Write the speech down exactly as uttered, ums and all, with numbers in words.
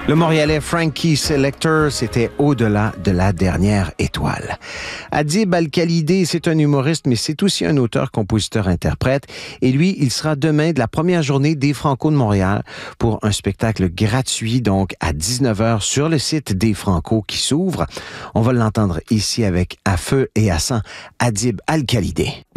Le Montréalais Frankie Selector, c'était Au-delà de la dernière étoile. Adib Al-Khalidé, c'est un humoriste, mais c'est aussi un auteur, compositeur, interprète. Et lui, il sera demain de la première journée des Franco de Montréal pour un spectacle gratuit, donc à dix-neuf heures sur le site des Franco qui s'ouvre. On va l'entendre ici avec À feu et à sang, Adib Al-Khalidé.